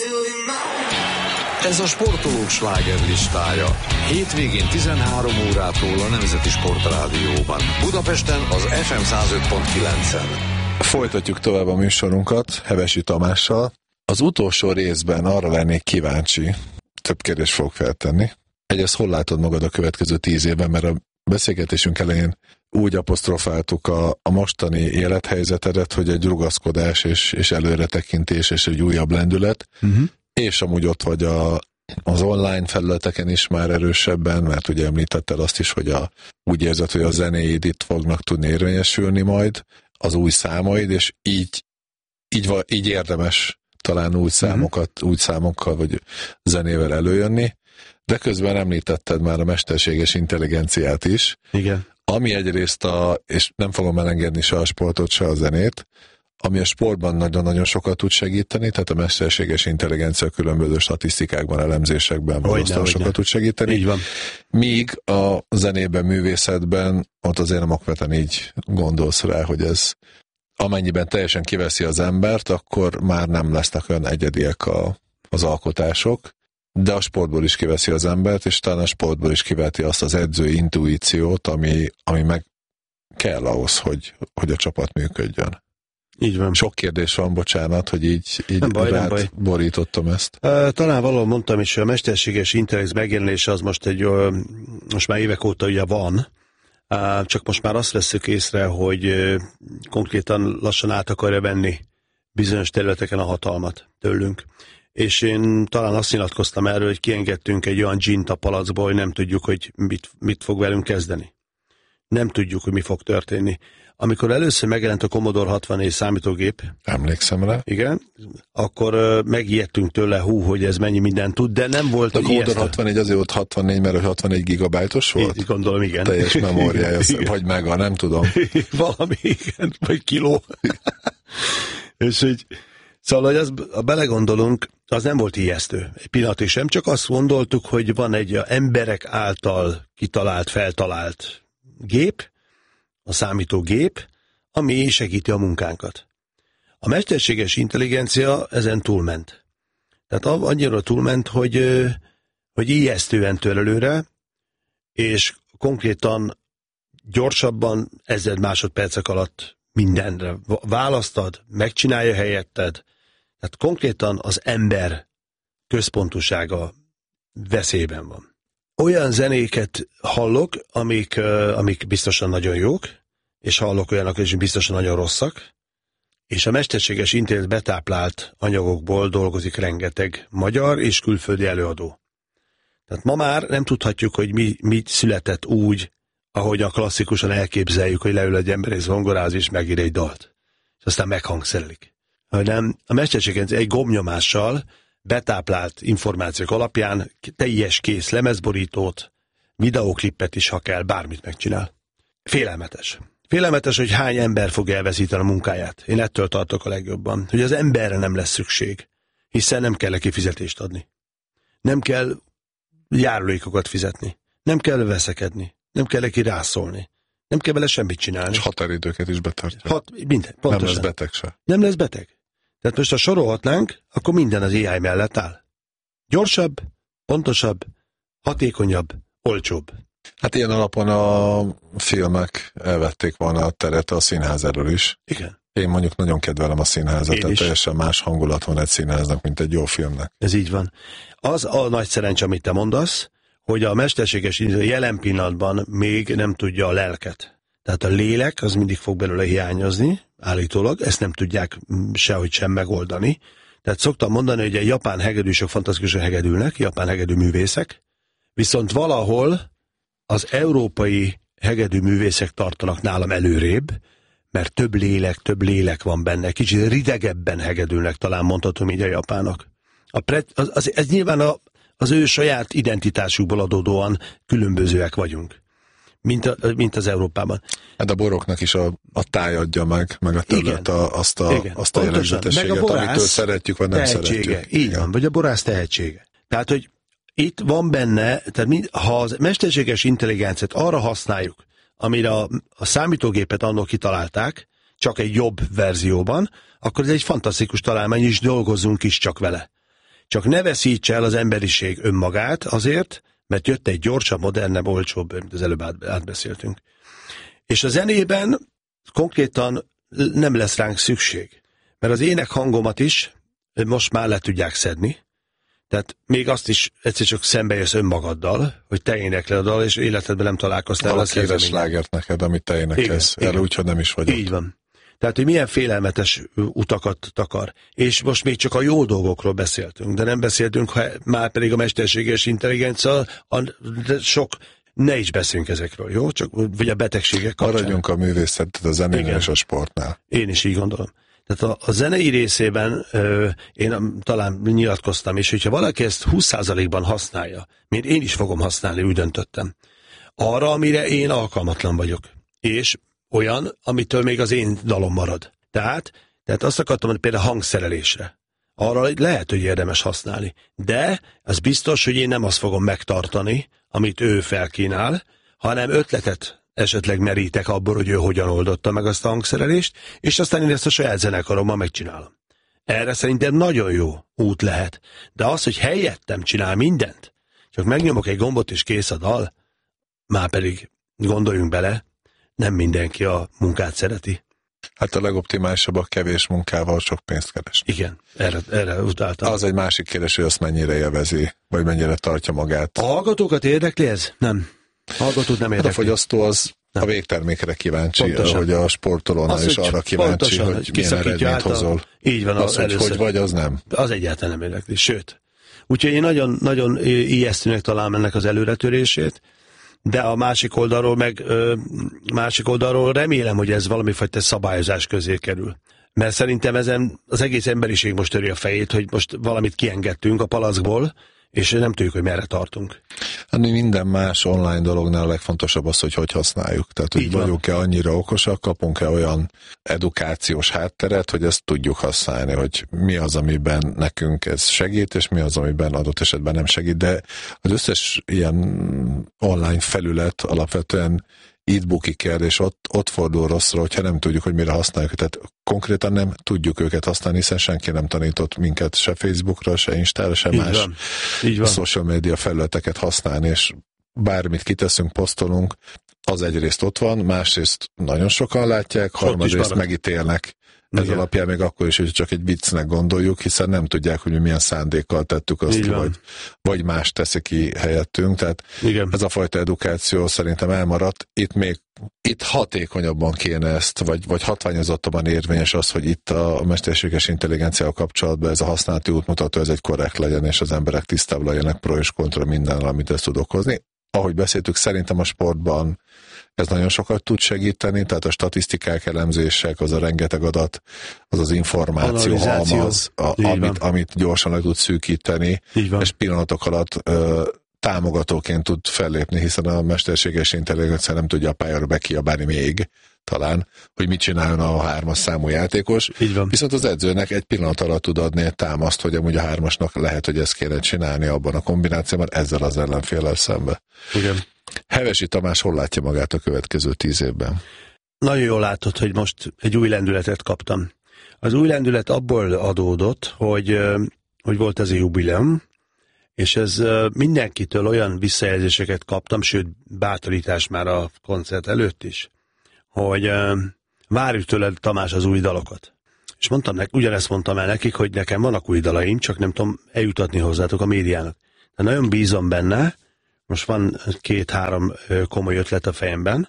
Ez a sportolók slágerlistája. Hétvégén 13 órától a Nemzeti Sportrádióban. Budapesten az FM 105.9-en. Folytatjuk tovább a műsorunkat Hevesi Tamással. Az utolsó részben arra lennék kíváncsi, több kérdést fogok feltenni. Egyrészt hol látod magad a következő 10 évben, mert a beszélgetésünk elején úgy apostrofáltuk a mostani élethelyzetedet, hogy egy rugaszkodás és előretekintés és egy újabb lendület, és amúgy ott vagy az online felületeken is már erősebben, mert ugye említetted azt is, hogy úgy érzed, hogy a zenéid itt fognak tudni érvényesülni majd, az új számaid, és így érdemes talán új számokkal vagy zenével előjönni, de közben említetted már a mesterséges intelligenciát is. Igen. Ami egyrészt és nem fogom elengedni se a sportot, se a zenét, ami a sportban nagyon-nagyon sokat tud segíteni, tehát a mesterséges intelligencia különböző statisztikákban, elemzésekben valószínűleg sokat tud segíteni. Így van. Míg a zenében, művészetben ott azért nem okvetlen így gondolsz rá, hogy ez amennyiben teljesen kiveszi az embert, akkor már nem lesznek olyan egyediek az alkotások, de a sportból is kiveszi az embert, és talán a sportból is kiveti azt az edzői intuíciót, ami meg kell ahhoz, hogy a csapat működjön. Így van. Sok kérdés van, bocsánat, hogy így nem baj. borítottam ezt. Talán valahol mondtam is, hogy a mesterséges intelligencia megjelenése az most már évek óta ugye van, csak most már azt veszük észre, hogy konkrétan lassan át akarja venni bizonyos területeken a hatalmat tőlünk. És én talán azt nyilatkoztam erről, hogy kiengedtünk egy olyan dzsint a palackból, hogy nem tudjuk, hogy mit fog velünk kezdeni. Nem tudjuk, hogy mi fog történni. Amikor először megjelent a Commodore 64 számítógép, emlékszem rá. Igen, akkor megijedtünk tőle, hogy ez mennyi mindent tud, de nem volt a Commodore 64 azért volt 64, mert 64 gigabájtos volt? Így gondolom, igen. Teljes memóriája, vagy mega, nem tudom. Valami, igen, vagy kiló. És így, szóval, hogy ha belegondolunk, az nem volt ijesztő. Egy pillanatig sem, csak azt gondoltuk, hogy van egy emberek által kitalált, feltalált gép, a számítógép, ami segíti a munkánkat. A mesterséges intelligencia ezen túlment. Tehát annyira túlment, hogy ijesztően tör előre, és konkrétan gyorsabban 1000 másodpercek alatt mindenre választad, megcsinálja helyetted. Tehát konkrétan az ember központúsága veszélyben van. Olyan zenéket hallok, amik biztosan nagyon jók, és hallok olyanok, és biztosan nagyon rosszak, és a mesterséges intelligencia betáplált anyagokból dolgozik rengeteg magyar és külföldi előadó. Tehát ma már nem tudhatjuk, hogy mi született úgy, ahogy a klasszikusan elképzeljük, hogy leül egy ember és zongoráz és megír egy dalt. És aztán meghangszerelik. Hanem a mesterséges egy gombnyomással betáplált információk alapján teljes kész lemezborítót, videóklippet is, ha kell, bármit megcsinál. Félelmetes. Félelmetes, hogy hány ember fog elveszíteni a munkáját. Én ettől tartok a legjobban, hogy az emberre nem lesz szükség, hiszen nem kell neki fizetést adni. Nem kell járulékokat fizetni. Nem kell veszekedni. Nem kell neki rászólni. Nem kell vele semmit csinálni. És határidőket is betartja. Minden, pontosan. Nem lesz beteg se. Nem lesz beteg. Tehát most ha sorolhatnánk, akkor minden az AI mellett áll. Gyorsabb, pontosabb, hatékonyabb, olcsóbb. Hát ilyen alapon a filmek elvették volna a teret a színház elől is. Igen. Én mondjuk nagyon kedvelem a színházat, tehát teljesen más hangulat van egy színháznak, mint egy jó filmnek. Ez így van. Az a nagy szerencsé, amit te mondasz, hogy a mesterséges jelen pillanatban még nem tudja a lelket. Tehát a lélek az mindig fog belőle hiányozni, állítólag, ezt nem tudják sehogy sem megoldani. Tehát szoktam mondani, hogy a japán hegedűsök fantasztikusan hegedülnek, japán hegedű művészek, viszont valahol az európai hegedű művészek tartanak nálam előrébb, mert több lélek van benne, kicsit ridegebben hegedülnek, talán mondhatom így a japánok. Ez nyilván az ő saját identitásukból adódóan különbözőek vagyunk, mint az Európában. Hát a boroknak is a táj adja meg a terület azt a jellegzetességet, amitől szeretjük, vagy nem szeretjük. Így van, vagy a borász tehetsége. Tehát, hogy itt van benne, tehát ha a mesterséges intelligenciát arra használjuk, amire a számítógépet annak kitalálták, csak egy jobb verzióban, akkor ez egy fantasztikus találmány, és dolgozzunk is csak vele. Csak ne veszítse el az emberiség önmagát azért, mert jött egy gyorsabb, modernebb, olcsóbb, amit az előbb átbeszéltünk. És a zenében konkrétan nem lesz ránk szükség, mert az ének hangomat is most már le tudják szedni, tehát még azt is egyszer csak szembe jössz önmagaddal, hogy te énekled a dal, és életedben nem találkoztál a kéres slágert neked, amit te énekelsz. Erre úgyhogy nem is vagyok. Így van. Tehát, hogy milyen félelmetes utakat takar. És most még csak a jó dolgokról beszéltünk, de nem beszéltünk, már pedig a mesterséges intelligencia, sok, ne is beszéljünk ezekről, jó? Csak, vagy a betegségek kapcsán. Maradjunk a művészetet, a zenénél és a sportnál. Én is így gondolom. Tehát a zenei részében én talán nyilatkoztam is, hogyha valaki ezt 20%-ban használja, mint én is fogom használni, úgy döntöttem, arra, amire én alkalmatlan vagyok. És olyan, amitől még az én dalom marad. Tehát azt akartam, hogy például hangszerelésre. Arra lehet, hogy érdemes használni. De az biztos, hogy én nem azt fogom megtartani, amit ő felkínál, hanem ötletet esetleg merítek abból, hogy ő hogyan oldotta meg azt a hangszerelést, és aztán én ezt a saját zenekarommal megcsinálom. Erre szerintem nagyon jó út lehet. De az, hogy helyettem csinál mindent, csak megnyomok egy gombot és kész a dal, már pedig gondoljunk bele, nem mindenki a munkát szereti. Hát a legoptimálisabb a kevés munkával sok pénzt keres. Igen, erre utáltam. Az egy másik kérdés, hogy azt mennyire élvezi, vagy mennyire tartja magát. A hallgatókat érdekli ez? Nem. A hallgatót nem érdekli. Hát a fogyasztó az nem. A végtermékre kíváncsi, pontosan. Hogy a sportolónál is arra kíváncsi, pontosan, hogy milyen eredményt hozol. Így van. Az, hogy vagy, az nem. Az egyáltalán nem érdekli, sőt. Úgyhogy én nagyon, nagyon ijesztőnek találom ennek az előretörését, de a másik oldalról remélem, hogy ez valamifajta szabályozás közé kerül. Mert szerintem ezen az egész emberiség most töri a fejét, hogy most valamit kiengedtünk a palackból, és nem tudjuk, hogy merre tartunk. Hát minden más online dolognál a legfontosabb az, hogy használjuk. Tehát, hogy vagyunk-e annyira okosak, kapunk-e olyan edukációs hátteret, hogy ezt tudjuk használni, hogy mi az, amiben nekünk ez segít, és mi az, amiben adott esetben nem segít. De az összes ilyen online felület alapvetően itt bukik el, és ott fordul rosszra, hogyha nem tudjuk, hogy mire használjuk. Tehát konkrétan nem tudjuk őket használni, hiszen senki nem tanított minket se Facebookra, se Instára, se más social media felületeket használni, és bármit kiteszünk, posztolunk, az egyrészt ott van, másrészt nagyon sokan látják, harmadrészt megítélnek. Ez alapján még akkor is, hogy csak egy viccnek gondoljuk, hiszen nem tudják, hogy mi milyen szándékkal tettük azt ki, vagy más teszi ki helyettünk. Tehát ez a fajta edukáció szerintem elmaradt. Itt hatékonyabban kéne ezt, vagy hatványozottabban érvényes az, hogy itt a mesterséges intelligenciával kapcsolatban ez a használati útmutató, ez egy korrekt legyen, és az emberek tisztában legyenek pro és kontra mindennel, amit ezt tud okozni. Ahogy beszéltük, szerintem a sportban ez nagyon sokat tud segíteni, tehát a statisztikák, elemzések, az a rengeteg adat, az az információ halmaz, amit gyorsan le tud szűkíteni, és pillanatok alatt támogatóként tud fellépni, hiszen a mesterséges intelligencia nem tudja a pályára bekiabálni még, talán, hogy mit csináljon a 3-as számú játékos. Viszont az edzőnek egy pillanat alatt tud adni egy támaszt, hogy amúgy a 3-asnak lehet, hogy ezt kéne csinálni abban a kombinációban, ezzel az ellenféllel szembe. Igen. Hevesi Tamás hol látja magát a következő 10 évben? Nagyon jól látod, hogy most egy új lendületet kaptam. Az új lendület abból adódott, hogy volt ez a jubileum, és ez mindenkitől olyan visszajelzéseket kaptam, sőt bátorítás már a koncert előtt is, hogy várjuk tőled, Tamás, az új dalokat. És ugyanezt mondtam el nekik, hogy nekem vannak új dalaim, csak nem tudom eljutatni hozzátok a médiának. De nagyon bízom benne, most van 2-3 komoly ötlet a fejemben,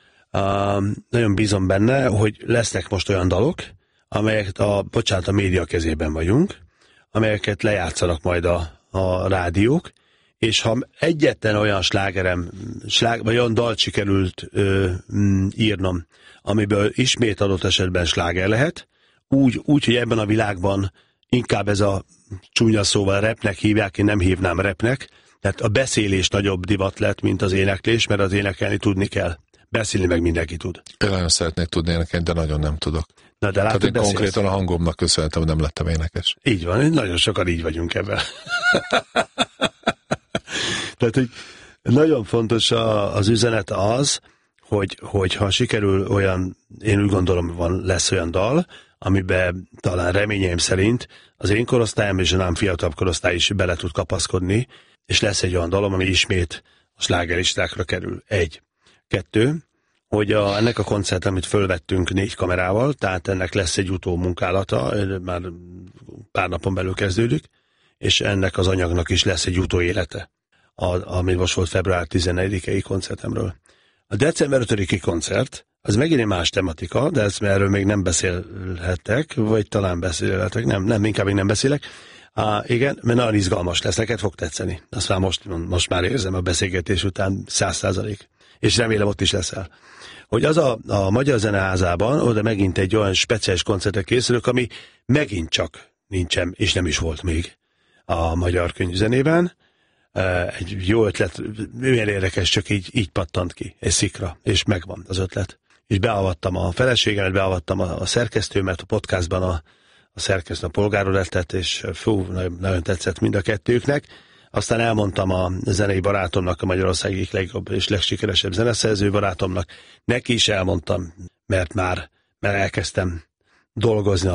nagyon bízom benne, hogy lesznek most olyan dalok, amelyeket a média kezében vagyunk, amelyeket lejátszanak majd a rádiók, és ha egyetlen olyan vagy olyan dalt sikerült írnom, amiből ismét adott esetben sláger lehet, úgy, hogy ebben a világban inkább ez a csúnya szóval rapnek hívják, én nem hívnám rapnek, tehát a beszélés nagyobb divat lett, mint az éneklés, mert az énekelni tudni kell. Beszélni meg mindenki tud. Én nagyon szeretnék tudni énekelni, de nagyon nem tudok. Na, de tehát én konkrétan a hangomnak köszönhetem, hogy nem lettem énekes. Így van, nagyon sokan így vagyunk ebben. Tehát, hogy nagyon fontos az üzenet az, hogy ha sikerül olyan, én úgy gondolom, lesz olyan dal, amiben talán reményeim szerint az én korosztályom és a nem fiatalabb korosztály is bele tud kapaszkodni, és lesz egy olyan dalom, ami ismét a slágerlistákra kerül. 1. 2. Hogy ennek a koncert, amit fölvettünk 4 kamerával, tehát ennek lesz egy utómunkálata, már pár napon belül kezdődik, és ennek az anyagnak is lesz egy utóélete, ami most volt február 14-i koncertemről. A december 5-i koncert, az megint egy más tematika, de erről még nem beszélhettek, vagy talán beszélhetek, nem, inkább még nem beszélek. Igen, mert nagyon izgalmas lesz, neked fog tetszeni. Azt már most már érzem a beszélgetés után 100%. És remélem ott is leszel. Hogy az a Magyar Zeneházában, oda megint egy olyan speciális koncertre készülök, ami megint csak nincsen, és nem is volt még a magyar könyvzenében. Egy jó ötlet, milyen érdekes, csak így pattant ki, egy szikra, és megvan az ötlet. És beavattam a feleségemet, beavattam a szerkesztőmet, a podcastban a szerkesztő, a polgárolettet, és nagyon tetszett mind a kettőknek. Aztán elmondtam a zenei barátomnak, a Magyarország egyik legjobb és legsikeresebb zeneszerző barátomnak. Neki is elmondtam, mert elkezdtem dolgozni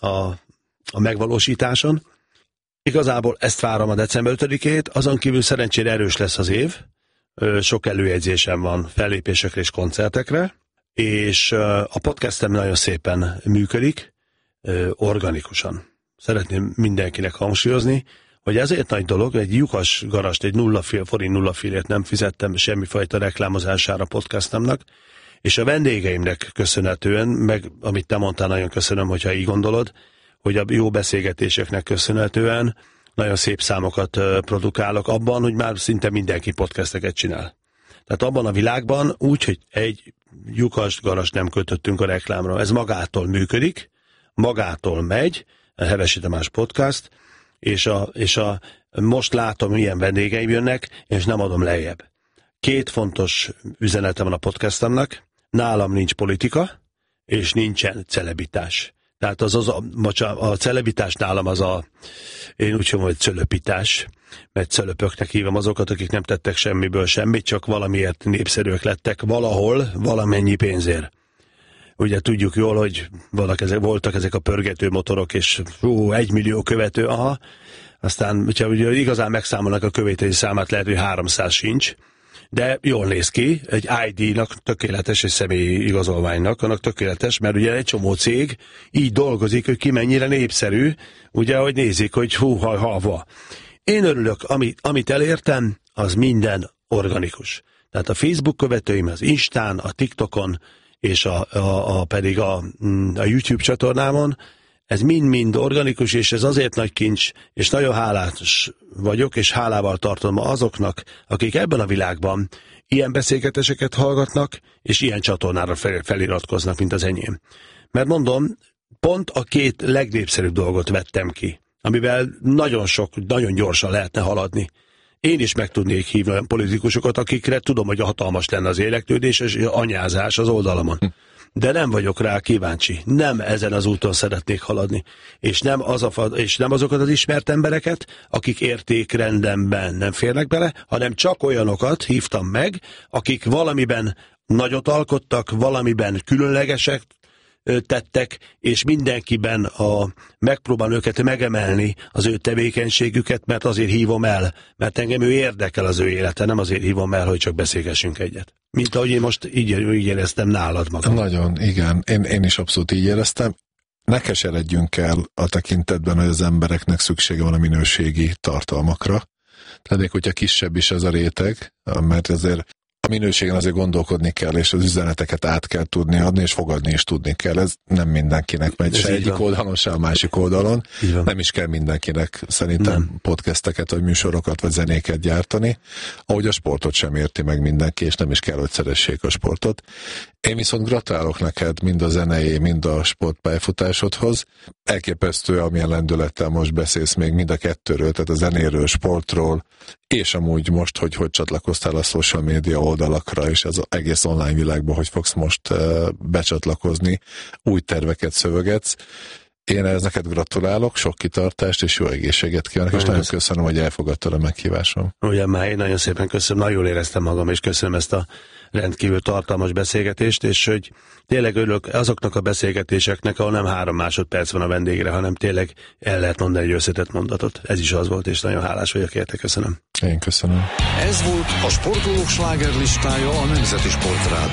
a megvalósításon. Igazából ezt várom a december 5-ét, azon kívül szerencsére erős lesz az év. Sok előjegyzésem van fellépésekre és koncertekre, és a podcastem nagyon szépen működik, organikusan. Szeretném mindenkinek hangsúlyozni, hogy ezért nagy dolog, egy lyukas garast, egy forint 0 fillért nem fizettem semmifajta reklámozására podcastemnak, és a vendégeimnek köszönhetően, meg amit te mondtál, nagyon köszönöm, hogyha így gondolod, hogy a jó beszélgetéseknek köszönhetően nagyon szép számokat produkálok abban, hogy már szinte mindenki podcasteket csinál. Tehát abban a világban úgy, hogy egy lyukas garast nem kötöttünk a reklámra. Ez magától működik, magától megy, a Hevesi Tamás Podcast, és most látom, milyen vendégeim jönnek, és nem adom lejjebb. 2 fontos üzenetem van a podcastemnek. Nálam nincs politika, és nincsen celebitás. Tehát a celebitás nálam én úgy mondom, hogy cölöpítás, mert cölöpöknek hívom azokat, akik nem tettek semmiből semmit, csak valamiért népszerűek lettek valahol, valamennyi pénzért. Ugye tudjuk jól, hogy voltak ezek a pörgető motorok, és 1 millió követő, aztán, hogyha igazán megszámolnak a követői számát, lehet, hogy 300 sincs, de jól néz ki, egy ID-nak tökéletes, egy személyi igazolványnak, annak tökéletes, mert ugye egy csomó cég így dolgozik, hogy ki mennyire népszerű, ugye, hogy nézik, hogy húha. Én örülök, amit elértem, az minden organikus. Tehát a Facebook követőim, az Instán, a TikTokon, és pedig a YouTube csatornámon, ez mind-mind organikus, és ez azért nagy kincs, és nagyon hálás vagyok, és hálával tartom azoknak, akik ebben a világban ilyen beszélgetéseket hallgatnak, és ilyen csatornára feliratkoznak, mint az enyém. Mert mondom, pont a 2 legnépszerűbb dolgot vettem ki, amivel nagyon gyorsan lehetne haladni. Én is meg tudnék hívni olyan politikusokat, akikre tudom, hogy hatalmas lenne az éleklődés és anyázás az oldalamon. De nem vagyok rá kíváncsi. Nem ezen az úton szeretnék haladni. És nem azokat az ismert embereket, akik értékrendemben nem férnek bele, hanem csak olyanokat hívtam meg, akik valamiben nagyot alkottak, valamiben különlegesek tettek, és mindenkiben megpróbál őket megemelni az ő tevékenységüket, mert azért hívom el, mert engem ő érdekel az ő élete, nem azért hívom el, hogy csak beszélgessünk egyet. Mint ahogy én most így éreztem nálad magam. Nagyon, igen. Én is abszolút így éreztem. Ne keseredjünk el a tekintetben, hogy az embereknek szüksége van a minőségi tartalmakra. Tehát hogyha kisebb is ez a réteg, mert azért a minőségen azért gondolkodni kell, és az üzeneteket át kell tudni adni, és fogadni is tudni kell. Ez nem mindenkinek megy, se egyik oldalon, se a másik oldalon. Nem is kell mindenkinek szerintem podcasteket, vagy műsorokat, vagy zenéket gyártani. Ahogy a sportot sem érti meg mindenki, és nem is kell, hogy szeressék a sportot. Én viszont gratulálok neked mind a zenei, mind a sportpályafutásodhoz. Elképesztő, amilyen lendülettel most beszélsz még mind a kettőről, tehát a zenéről, sportról, és amúgy most, hogy csatlakoztál a social media oldalakra, és az egész online világban, hogy fogsz most becsatlakozni, új terveket szövegetsz. Én ez neked gratulálok, sok kitartást és jó egészséget kívánok, és nagyon köszönöm, hogy elfogadtad a meghívásom. Ugye már én nagyon szépen köszönöm, nagyon jól éreztem magam, és köszönöm ezt a rendkívül tartalmas beszélgetést, és hogy tényleg örülök azoknak a beszélgetéseknek, ahol nem 3 másodperc van a vendégre, hanem tényleg el lehet mondani egy összetett mondatot. Ez is az volt, és nagyon hálás vagyok érte, köszönöm. Én köszönöm. Ez volt a Sportolók slágerlistája a Nemzeti Sportrádió.